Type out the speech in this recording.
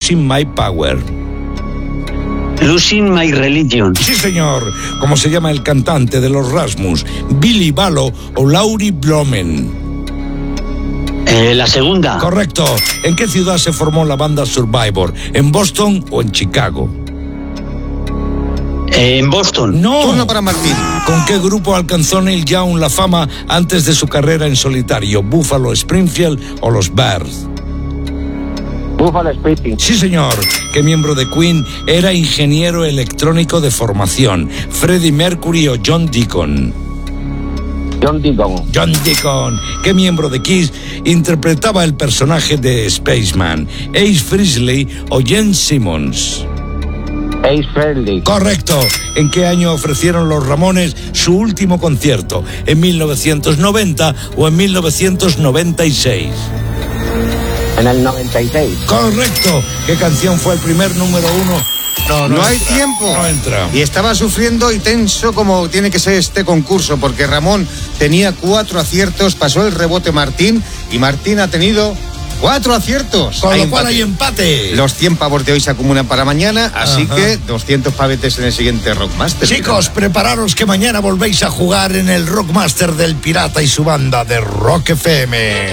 Losing My Power. Losing My Religion. Sí, señor. ¿Cómo se llama el cantante de los Rasmus? ¿Billy Balo o Lauri Blomen? La segunda. Correcto. ¿En qué ciudad se formó la banda Survivor? ¿En Boston o en Chicago? En Boston. No. Turno para Martín. ¿Con qué grupo alcanzó Neil Young la fama antes de su carrera en solitario? ¿Buffalo Springfield o los Bears? Buffalo Springfield. Sí, señor. ¿Qué miembro de Queen era ingeniero electrónico de formación? ¿Freddie Mercury o John Deacon? John Deacon. John Deacon. ¿Qué miembro de Kiss interpretaba el personaje de Spaceman? ¿Ace Frehley o Gene Simmons? Ace Frehley. Correcto. ¿En qué año ofrecieron los Ramones su último concierto? ¿En 1990 o en 1996? En el 96. Correcto. ¿Qué canción fue el primer número 1? No hay tiempo. No entra. Y estaba sufriendo y tenso como tiene que ser este concurso, porque Ramón tenía 4 aciertos, pasó el rebote Martín, y Martín ha tenido 4 aciertos. Con lo cual hay empate. Los 100 pavos de hoy se acumulan para mañana, así que 200 pavetes en el siguiente Rockmaster. Chicos, prepararos que mañana volvéis a jugar en el Rockmaster del Pirata y su banda de Rock FM.